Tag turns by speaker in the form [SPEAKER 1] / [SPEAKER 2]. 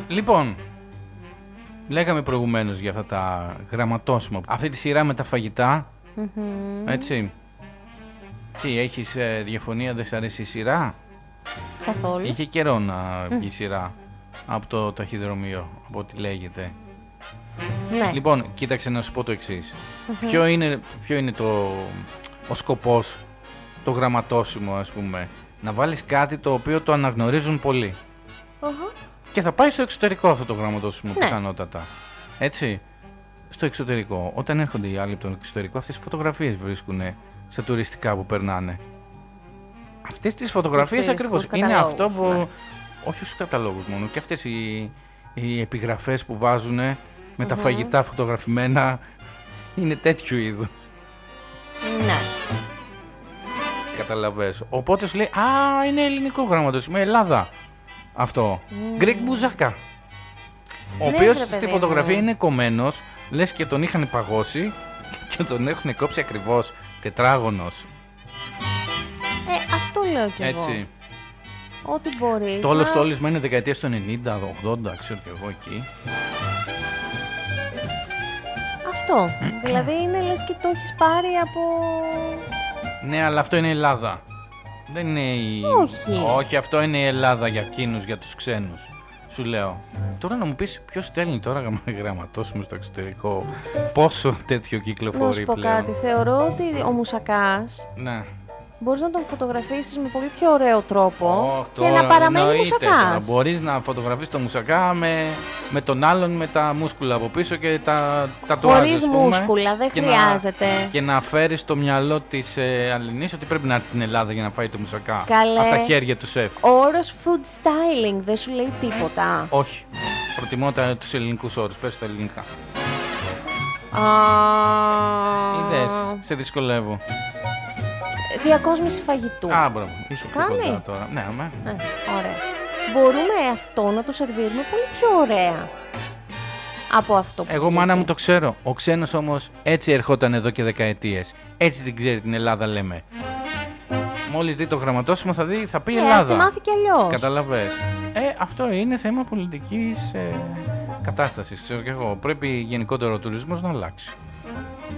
[SPEAKER 1] Λοιπόν, λέγαμε προηγουμένως για αυτά τα γραμματόσημα. Αυτή τη σειρά με τα φαγητά, έτσι. Τι, έχεις διαφωνία, δεν σ' αρέσει η σειρά?
[SPEAKER 2] Καθόλου.
[SPEAKER 1] Είχε καιρό να βγει η σειρά από το ταχυδρομείο, από ό,τι λέγεται.
[SPEAKER 2] Ναι.
[SPEAKER 1] Λοιπόν, κοίταξε να σου πω το εξής. Ποιο είναι ο σκοπός, το γραμματόσημο, ας πούμε? Να βάλεις κάτι το οποίο το αναγνωρίζουν πολλοί. Και θα πάει στο εξωτερικό αυτό το γραμματόσημο, πιθανότατα. Έτσι. Στο εξωτερικό. Όταν έρχονται οι άλλοι από το εξωτερικό, αυτές τις φωτογραφίες βρίσκουν στα τουριστικά που περνάνε. Αυτές τις φωτογραφίες ακριβώς είναι αυτό που. Ναι. Όχι στους καταλόγους μόνο. Και αυτές οι επιγραφές που βάζουν με τα φαγητά φωτογραφημένα είναι τέτοιου είδους. Ναι. Καταλαβες. Οπότε σου λέει, α, είναι ελληνικό γραμματόσημο, Ελλάδα. Αυτό. Γκρικ Μπουζακά. Ο οποίος στη φωτογραφία είναι κομμένος, λες και τον είχαν παγώσει και τον έχουν κόψει ακριβώς τετράγωνος.
[SPEAKER 2] Αυτό λέω κι εγώ.
[SPEAKER 1] Έτσι.
[SPEAKER 2] Ό,τι μπορείς.
[SPEAKER 1] Το όλο στόλισμα είναι δεκαετίας του 90, 80, ξέρω κι εγώ εκεί.
[SPEAKER 2] Αυτό. Δηλαδή είναι λες και το έχεις πάρει από...
[SPEAKER 1] Ναι, αλλά αυτό είναι Ελλάδα. Δεν είναι η... Όχι, αυτό είναι η Ελλάδα για εκείνους, για τους ξένους. Σου λέω. Τώρα να μου πεις ποιος στέλνει τώρα γραμματόσημο στο εξωτερικό. Πόσο τέτοιο κυκλοφορεί πλέον.
[SPEAKER 2] Να σου πω κάτι. Θεωρώ ότι ο μουσακάς...
[SPEAKER 1] Ναι.
[SPEAKER 2] Μπορείς να τον φωτογραφίσεις με πολύ πιο ωραίο τρόπο και να παραμένει μουσακάς.
[SPEAKER 1] Μπορείς να φωτογραφίσεις το μουσακά με τον άλλον με τα μούσκουλα από πίσω και τα τατουάζ.
[SPEAKER 2] Χωρίς μούσκουλα, δεν χρειάζεται.
[SPEAKER 1] Και να φέρεις στο μυαλό της Αλληνής ότι πρέπει να έρθει στην Ελλάδα για να φάει το μουσακά.
[SPEAKER 2] Καλέ,
[SPEAKER 1] από τα χέρια του σεφ.
[SPEAKER 2] Ο όρος food styling δεν σου λέει τίποτα.
[SPEAKER 1] Όχι. Προτιμώ τους ελληνικούς όρους. Πες τα ελληνικά. Είδες, σε δυσκολεύω.
[SPEAKER 2] Διακόσμηση φαγητού.
[SPEAKER 1] Α, μπράβο. Είσαι πιο κοντά τώρα. Ναι,
[SPEAKER 2] ωραία. Μπορούμε αυτό να το σερβίρουμε πολύ πιο ωραία από αυτό που
[SPEAKER 1] εγώ, μάνα μου, το ξέρω. Ο ξένος όμως έτσι ερχόταν εδώ και δεκαετίες. Έτσι την ξέρει την Ελλάδα, λέμε. Μόλις δει το γραμματόσημο θα πει Ελλάδα.
[SPEAKER 2] Τη μάθει κι αλλιώς.
[SPEAKER 1] Καταλαβες. Αυτό είναι θέμα πολιτικής κατάστασης, ξέρω κι εγώ. Πρέπει γενικότερο ο τουρισμός να αλλάξει.